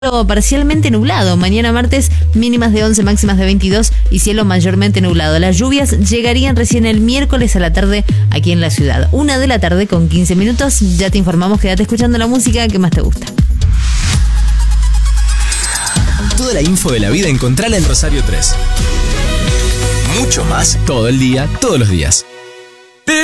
Parcialmente nublado. Mañana martes mínimas de 11, máximas de 22 y cielo mayormente nublado. Las lluvias llegarían recién el miércoles a la tarde aquí en la ciudad. 1 de la tarde con 15 minutos. Ya te informamos, quédate escuchando la música que más te gusta. Toda la info de la vida encontrala en Rosario 3. Mucho más todo el día, todos los días.